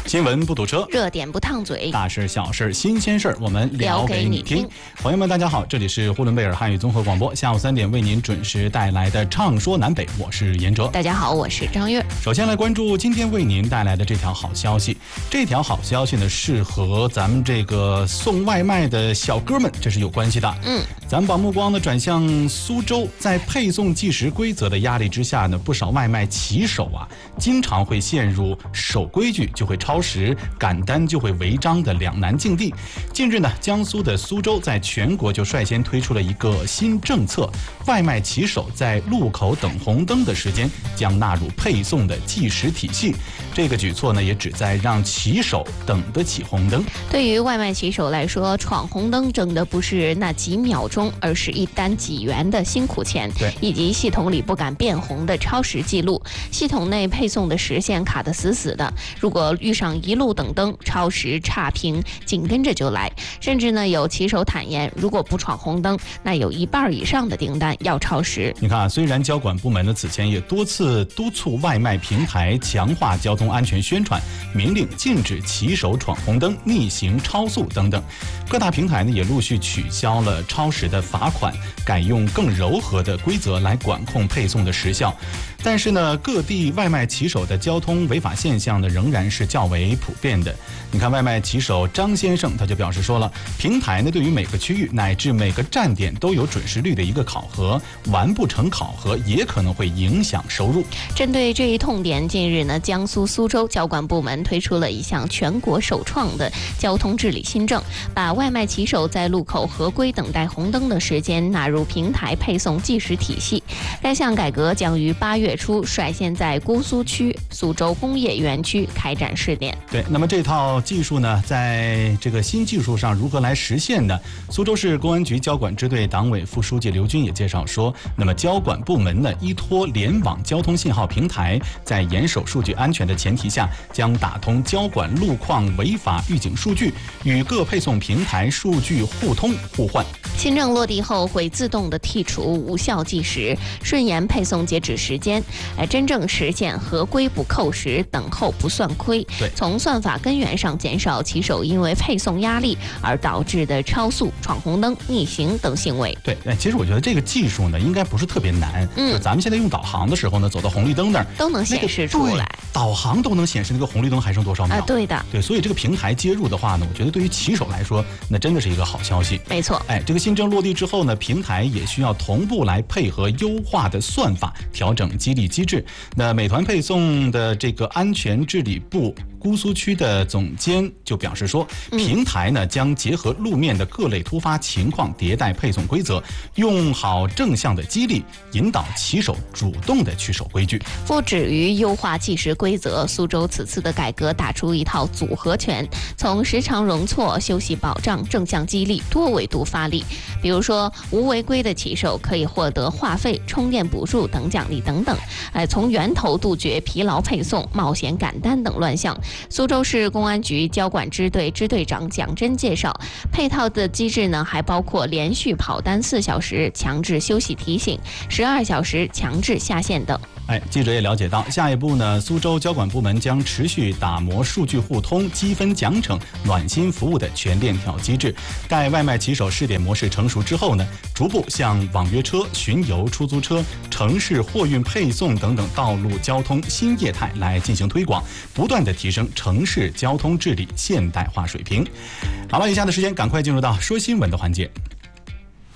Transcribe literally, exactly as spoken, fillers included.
新闻不堵车， 热点不烫嘴， 大事小事新鲜事儿，我们聊给你听。 聊给你听朋友们，大家好，这里是呼伦贝尔汉语综合广播，下午三点为您准时带来的《畅说南北》，我是严哲。 大家好，我是张悦。 首先来关注今天为您带来的这条好消息。这条好消息呢，是和咱们这个送外卖的小哥们这是有关系的。 嗯， 咱们把目光呢转向苏州，在配送计时规则的压力之下呢，不少外卖骑手啊，经常会陷入守规矩就会超时，赶单就会违章的两难境地。近日呢，江苏的苏州在全国就率先推出了一个新政策，外卖骑手在路口等红灯的时间将纳入配送的计时体系。这个举措呢，也旨在让骑手等得起红灯。 对于外卖骑手来说，闯红灯争的不是那几秒钟，而是一单几元的辛苦钱， 对， 以及系统里不敢变红的超时记录。系统内配送的时限卡得死死的，如果遇上一路等灯，超时差评紧跟着就来。甚至呢，有骑手坦言，如果不闯红灯，那有一半以上的订单要超时。 你看啊，虽然交管部门呢此前也多次督促外卖平台强化交通安全宣传，明令禁止骑手闯红灯、逆行、超速等等，各大平台呢也陆续取消了超时的罚款，改用更柔和的规则来管控配送的时效。但是呢，各地外卖骑手的交通违法现象呢，仍然是较为普遍的。你看，外卖骑手张先生他就表示说了，平台呢对于每个区域乃至每个站点都有准时率的一个考核，完不成考核也可能会影响收入。 针对这一痛点，近日呢，江苏苏州交管部门推出了一项全国首创的交通治理新政，把外卖骑手在路口合规等待红灯的时间纳入平台配送计时体系。该项改革将于八月初率先在姑苏区苏州工业园区开展试点。 对，那么这套技术呢，在这个新技术上如何来实现呢？苏州市公安局交管支队党委副书记刘军也介绍说，那么交管部门呢，依托联网交通信号平台，在严守数据安全的前提下，将打通交管路况违法预警数据，与各配送平台数据互通互换。 新政落地后，会自动的剔除无效计时，顺延配送截止时间，呃，真正实现合规不扣时，等候不算亏。 对， 从算法根源上减少骑手因为配送压力而导致的超速、闯红灯、逆行等行为。 对，其实我觉得这个技术呢，应该不是特别难。 嗯， 就是咱们现在用导航的时候呢，走到红绿灯那儿都能显示出来， 那个、导航都能显示那个红绿灯还剩多少秒。 啊，对的， 对，所以这个平台接入的话呢，我觉得对于骑手来说，那真的是一个好消息。 没错， 哎，这个新政落地之后呢，平台也需要同步来配合优化的算法，调整激励机制。那美团配送的这个安全治理部姑苏区的总监就表示说，平台呢将结合路面的各类突发情况，迭代配送规则，用好正向的激励，引导骑手主动的去守规矩。 不止于优化计时规则，苏州此次的改革打出一套组合拳，从时常容错、休息保障、正向激励多维度发力。比如说，无违规的骑手可以获得话费、充电补助等奖励等等。呃，从源头杜绝疲劳配送、冒险赶单等乱象。苏州市公安局交管支队支队长蒋真介绍，配套的机制呢，还包括连续跑单四小时强制休息提醒、十二小时强制下线等。 哎，记者也了解到，下一步呢，苏州交管部门将持续打磨数据互通、积分奖惩、暖心服务的全链条机制。待外卖骑手试点模式成熟之后呢，逐步向网约车、巡游出租车、城市货运配送等等道路交通新业态来进行推广，不断的提升城市交通治理现代化水平。好了，以下的时间赶快进入到说新闻的环节。